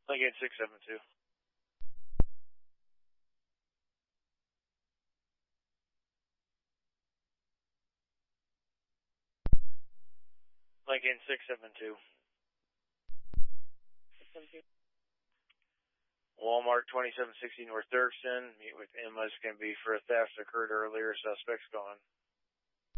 Lincoln 672. Lincoln 672. 672. Walmart 2760 North Dirksen. Meet with Emma. It's going to be for a theft occurred earlier. Suspect's gone.